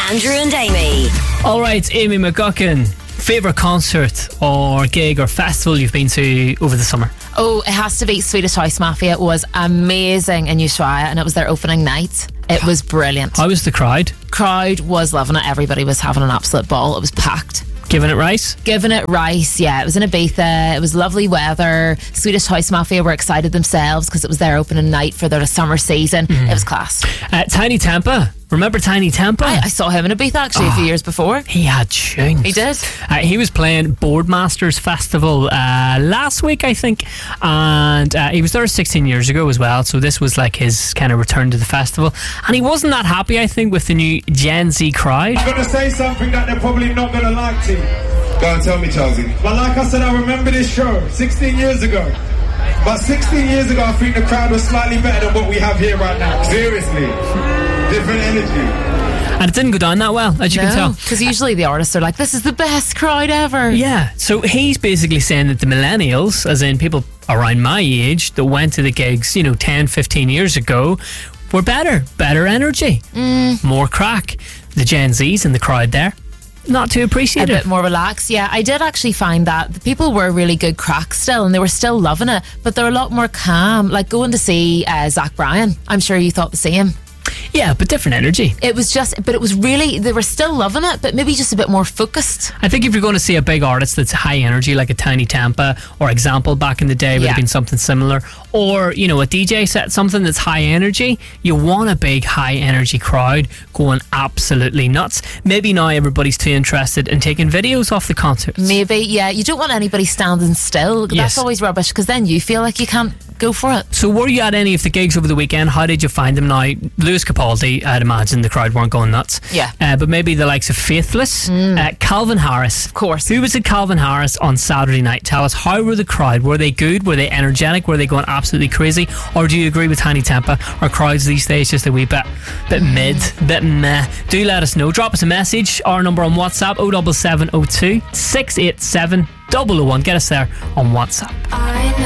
Andrew and Amy. All right, Amy McGuckin, favourite concert or gig or festival you've been to over the summer? Oh, it has to be Swedish House Mafia. It was amazing in Ushuaia, and it was their opening night. It was brilliant. How was the crowd? Crowd was loving it. Everybody was having an absolute ball. It was packed. Giving it rice? Giving it rice, yeah. It was in Ibiza. It was lovely weather. Swedish House Mafia were excited themselves because it was their opening night for their summer season. It was class. Tiny Tampa. Remember Tiny Tampa? I saw him in Ibiza actually a few years before. He had tunes. He did. He was playing Boardmasters Festival last week, I think, and he was there 16 years ago as well, so this was like his kind of return to the festival, and he wasn't that happy, I think, with the new Gen Z crowd. I'm going to say something that they're probably not going to like to. Go and tell me, Chelsea. But like I said, I remember this show 16 years ago. But 16 years ago, I think the crowd was slightly better than what we have here right now. Seriously. Different energy. And it didn't go down that well, as you can tell. Because usually the artists are like, this is the best crowd ever. Yeah, so he's basically saying that the millennials, as in people around my age that went to the gigs, 10, 15 years ago, were better energy, more crack. The Gen Zs in the crowd there, not too appreciative. A bit more relaxed. Yeah, I did actually find that the people were really good crack still, and they were still loving it, but they're a lot more calm. Like going to see Zach Bryan, I'm sure you thought the same. Yeah, but different energy. It was really, they were still loving it, but maybe just a bit more focused. I think if you're going to see a big artist that's high energy, like a Tiny Tampa or Example back in the day would have been something similar, or, a DJ set, something that's high energy, you want a big high energy crowd going absolutely nuts. Maybe now everybody's too interested in taking videos off the concerts. Maybe, yeah. You don't want anybody standing still. Yes. That's always rubbish, because then you feel like you can't go for it. So were you at any of the gigs over the weekend? How did you find them now? Lewis Capaldi, I'd imagine the crowd weren't going nuts. Yeah. But maybe the likes of Faithless, Calvin Harris. Of course. Who was at Calvin Harris on Saturday night? Tell us, how were the crowd? Were they good? Were they energetic? Were they going absolutely crazy? Or do you agree with Tiny Tampa? Are crowds these days just a wee bit mid, bit meh? Do let us know. Drop us a message. Our number on WhatsApp, 07702 687 001. Get us there on WhatsApp.